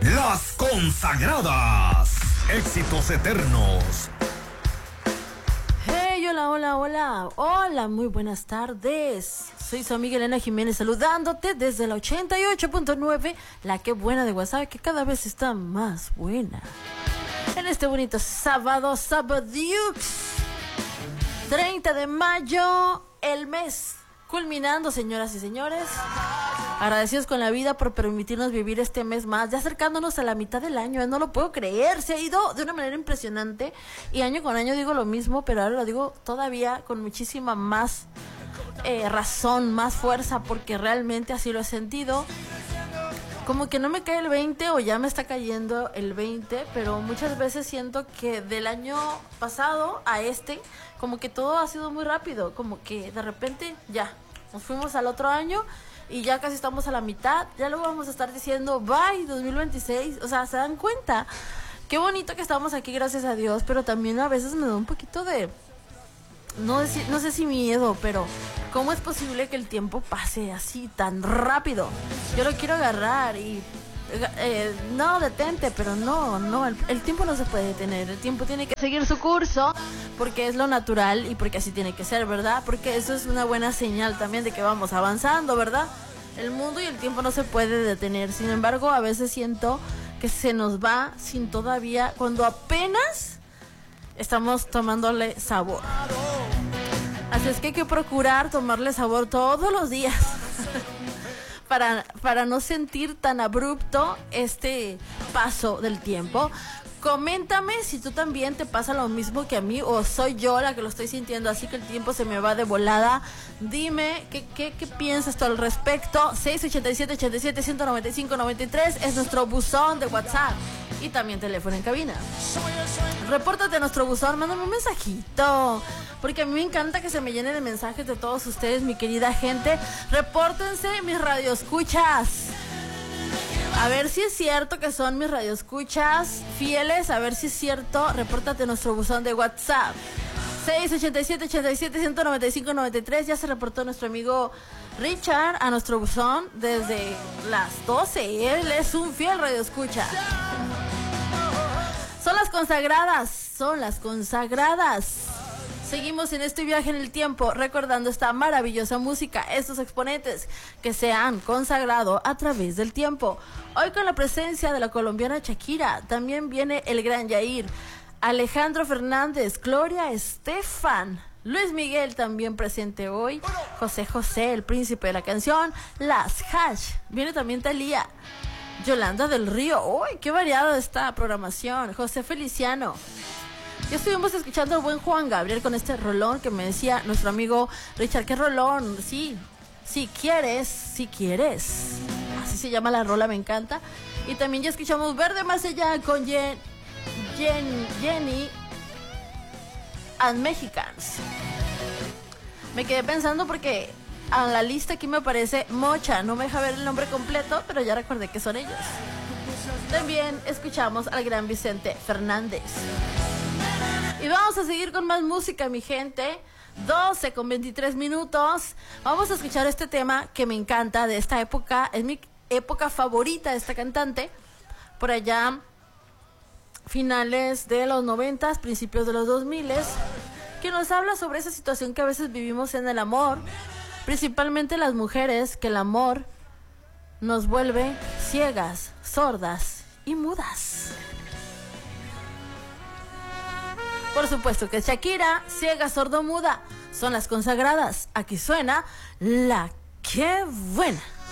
Las Consagradas. Éxitos eternos. Hey, hola, hola, hola. Hola, muy buenas tardes. Soy su amiga Elena Jiménez saludándote desde la 88.9, la que buena de WhatsApp, que cada vez está más buena. En este bonito sábado, Sabadiux, 30 de mayo, el mes culminando, señoras y señores. Agradecidos con la vida por permitirnos vivir este mes más, ya acercándonos a la mitad del año. No lo puedo creer, se ha ido de una manera impresionante. Y año con año digo lo mismo, pero ahora lo digo todavía con muchísima más razón, más fuerza, porque realmente así lo he sentido. Como que no me cae el 20 o ya me está cayendo el 20, pero muchas veces siento que del año pasado a este, como que todo ha sido muy rápido, como que de repente ya, nos fuimos al otro año y ya casi estamos a la mitad, ya luego vamos a estar diciendo bye 2026, o sea, ¿se dan cuenta? Qué bonito que estamos aquí, gracias a Dios, pero también a veces me da un poquito de, no sé si miedo, pero ¿cómo es posible que el tiempo pase así tan rápido? Yo lo quiero agarrar y no, detente, pero no, el tiempo no se puede detener, el tiempo tiene que seguir su curso, porque es lo natural y porque así tiene que ser, ¿verdad? Porque eso es una buena señal también de que vamos avanzando, ¿verdad? El mundo y el tiempo no se puede detener, sin embargo, a veces siento que se nos va sin todavía, cuando apenas estamos tomándole sabor. Así es que hay que procurar tomarle sabor todos los días para no sentir tan abrupto este paso del tiempo. Coméntame si tú también te pasa lo mismo que a mí o soy yo la que lo estoy sintiendo así que el tiempo se me va de volada. Dime qué piensas tú al respecto. 687-87-195-93 es nuestro buzón de WhatsApp y también teléfono en cabina. Repórtate a nuestro buzón, mándame un mensajito, porque a mí me encanta que se me llene de mensajes de todos ustedes, mi querida gente. Repórtense, mis radioescuchas. A ver si es cierto que son mis radioescuchas fieles, a ver si es cierto. Repórtate a nuestro buzón de WhatsApp. 687-87-195-93. Ya se reportó nuestro amigo Richard a nuestro buzón desde las 12. Él es un fiel radioescucha. Son las consagradas. Seguimos en este viaje en el tiempo, recordando esta maravillosa música, estos exponentes que se han consagrado a través del tiempo. Hoy con la presencia de la colombiana Shakira, también viene el gran Yair, Alejandro Fernández, Gloria Estefan, Luis Miguel también presente hoy, José José, el príncipe de la canción, Las Hash, viene también Thalía, Yolanda del Río. ¡Uy, qué variada esta programación! José Feliciano. Ya estuvimos escuchando al buen Juan Gabriel con este rolón que me decía nuestro amigo Richard. ¿Qué rolón? Sí, si quieres. Así se llama la rola, me encanta. Y también ya escuchamos Verde Más Allá con Jenny and Mexicans. Me quedé pensando porque a la lista aquí me aparece Mocha. No me deja ver el nombre completo, pero ya recordé que son ellos. También escuchamos al gran Vicente Fernández. Y vamos a seguir con más música, mi gente. 12:23. Vamos a escuchar este tema que me encanta de esta época. Es mi época favorita de esta cantante. Por allá, finales de los 90, principios de los 2000, que nos habla sobre esa situación que a veces vivimos en el amor. Principalmente las mujeres, que el amor nos vuelve ciegas, sordas y mudas. Por supuesto que Shakira, ciega, sordo, muda, son las consagradas. Aquí suena La Que Buena.